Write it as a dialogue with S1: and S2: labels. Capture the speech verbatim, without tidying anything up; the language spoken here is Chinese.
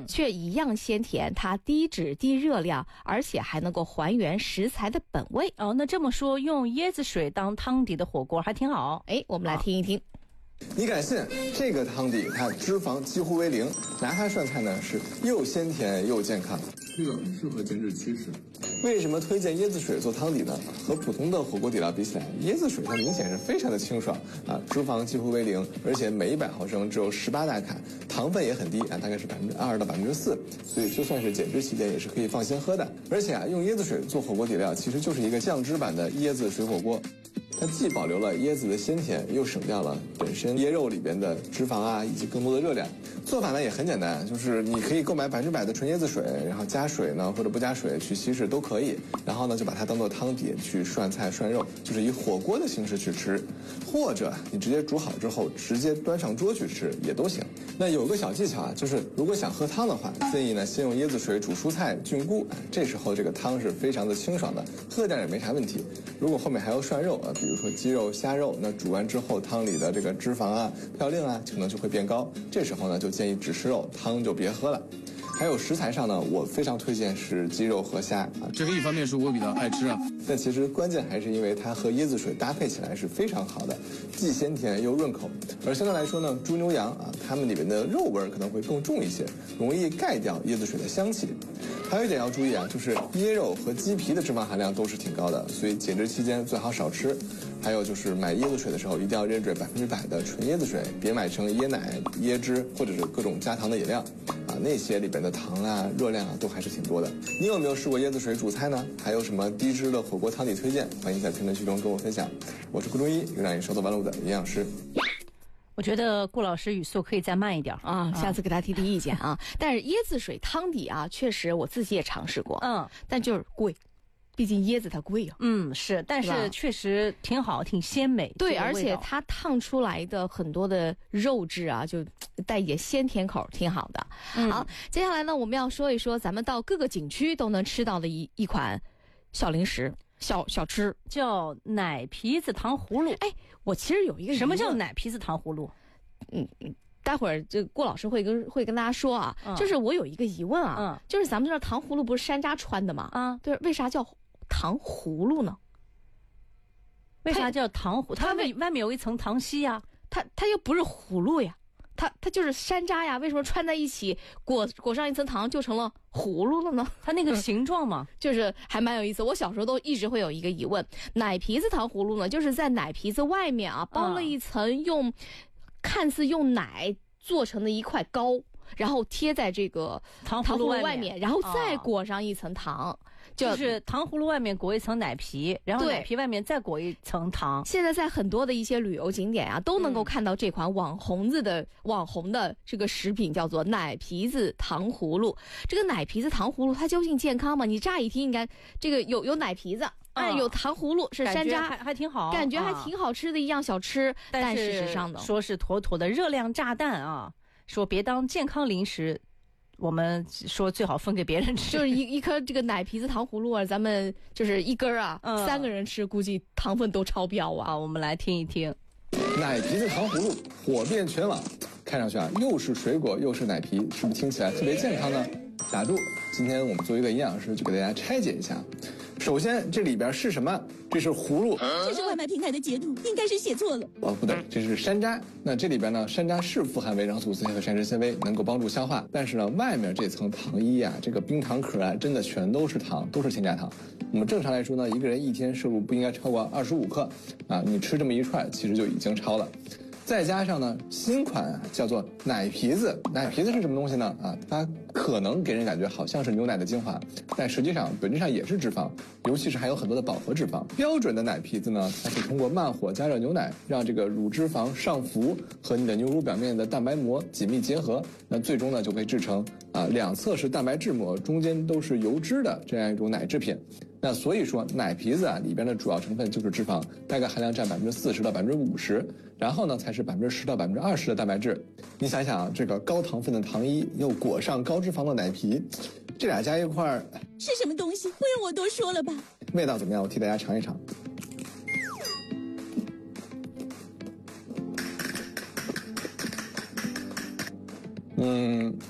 S1: 却一样鲜甜，它低脂低热量，而且还能够还原食材的本味。
S2: 哦，那这么说，用椰子水当汤底的火锅还挺好。
S1: 哎，我们来听一听。
S3: 你敢信这个汤底它脂肪几乎为零，拿它涮菜呢是又鲜甜又健康，这个很适合减脂期吃。为什么推荐椰子水做汤底呢？和普通的火锅底料比起来，椰子水它明显是非常的清爽啊，脂肪几乎为零，而且每一百毫升只有十八大卡，糖分也很低啊，大概是百分之二到百分之四，所以就算是减脂期间也是可以放心喝的。而且啊，用椰子水做火锅底料其实就是一个酱汁版的椰子水火锅。它既保留了椰子的鲜甜，又省掉了本身椰肉里边的脂肪啊，以及更多的热量。做法呢也很简单，就是你可以购买百分之百的纯椰子水，然后加水呢或者不加水去稀释都可以。然后呢就把它当做汤底去涮菜涮肉，就是以火锅的形式去吃，或者你直接煮好之后直接端上桌去吃也都行。那有个小技巧啊，就是如果想喝汤的话，建议呢先用椰子水煮蔬菜菌菇，这时候这个汤是非常的清爽的，喝点也没啥问题。如果后面还要涮肉啊，比如说鸡肉、虾肉，那煮完之后汤里的这个脂肪啊、嘌呤啊，可能就会变高。这时候呢，就建议只吃肉，汤就别喝了。还有食材上呢，我非常推荐是鸡肉和虾啊，
S4: 这个一方面是我比较爱吃啊，
S3: 但其实关键还是因为它和椰子水搭配起来是非常好的，既鲜甜又润口。而相对来说呢，猪牛羊啊，它们里面的肉味可能会更重一些，容易盖掉椰子水的香气。还有一点要注意啊，就是椰肉和鸡皮的脂肪含量都是挺高的，所以减脂期间最好少吃。还有就是买椰子水的时候，一定要认准百分之百的纯椰子水，别买成椰奶、椰汁或者是各种加糖的饮料啊，那些里边的糖啊、热量啊都还是挺多的。你有没有试过椰子水煮菜呢？还有什么低脂的火锅汤底推荐？欢迎在评论区中跟我分享。我是顾中医，一个让你瘦走弯路的营养师。
S2: 我觉得顾老师语速可以再慢一点
S1: 啊，下次给他提提意见啊。但是椰子水汤底啊，确实我自己也尝试过，
S2: 嗯，
S1: 但就是贵，毕竟椰子它贵啊。
S2: 嗯，是，但是确实挺好，挺鲜美。
S1: 对，而且它烫出来的很多的肉质啊，就带一点鲜甜口，挺好的。嗯、好，接下来呢，我们要说一说咱们到各个景区都能吃到的一一款小零食。小小吃
S2: 叫奶皮子糖葫芦。
S1: 哎，我其实有一个
S2: 什么叫奶皮子糖葫芦？
S1: 嗯嗯，待会儿这顾老师会跟会跟大家说啊、嗯。就是我有一个疑问啊，嗯，就是咱们这糖葫芦不是山楂穿的吗？啊，对，为啥叫糖葫芦呢？
S2: 为啥叫糖葫？它外外面有一层糖稀呀、啊，
S1: 它它又不是葫芦呀。它它就是山楂呀，为什么串在一起裹裹上一层糖就成了葫芦了呢？
S2: 它那个形状嘛、嗯，
S1: 就是还蛮有意思。我小时候都一直会有一个疑问，奶皮子糖葫芦呢，就是在奶皮子外面啊包了一层用、嗯、看似用奶做成的一块膏。然后贴在这个
S2: 糖葫芦
S1: 外面，然后再裹上一层糖，哦、
S2: 就, 就是糖葫芦外面裹一层奶皮，然后奶皮外面再裹一层糖。
S1: 现在在很多的一些旅游景点啊，都能够看到这款网红子的、嗯、网红的这个食品，叫做奶皮子糖葫芦。这个奶皮子糖葫芦它究竟健康吗？你乍一听应该这个有有奶皮子。哎，有糖葫芦是山楂，
S2: 还还挺好，
S1: 感觉还挺好吃的一样小吃，啊、但事实上呢，
S2: 说是妥妥的热量炸弹啊。说别当健康零食，我们说最好分给别人吃。
S1: 就是一一颗这个奶皮子糖葫芦啊，咱们就是一根啊、嗯，三个人吃估计糖分都超标啊。
S2: 我们来听一听，
S3: 奶皮子糖葫芦火遍全网，看上去啊又是水果又是奶皮，是不是听起来特别健康呢？打住，今天我们作为一个营养师，就给大家拆解一下。首先，这里边是什么？这是葫芦，
S5: 这是外卖平台的截图，应该是写错了。
S3: 哦，不对，这是山楂。那这里边呢，山楂是富含维生素 C 和膳食纤维，能够帮助消化。但是呢，外面这层糖衣啊，这个冰糖壳啊，真的全都是糖，都是添加糖。我们正常来说呢，一个人一天摄入不应该超过二十五克啊，你吃这么一串，其实就已经超了。再加上呢，新款啊叫做奶皮子，奶皮子是什么东西呢？啊，它可能给人感觉好像是牛奶的精华，但实际上本质上也是脂肪，尤其是还有很多的饱和脂肪。标准的奶皮子呢，它是通过慢火加热牛奶，让这个乳脂肪上浮和你的牛乳表面的蛋白膜紧密结合，那最终呢就可以制成啊两侧是蛋白质膜，中间都是油脂的这样一种奶制品。那所以说奶皮子啊里边的主要成分就是脂肪，大概含量占百分之四十到百分之五十，然后呢才是百分之十到百分之二十的蛋白质。你想想啊，这个高糖分的糖衣又裹上高脂肪的奶皮，这俩加一块儿
S5: 是什么东西？不用我多说了吧？
S3: 味道怎么样？我替大家尝一尝。嗯，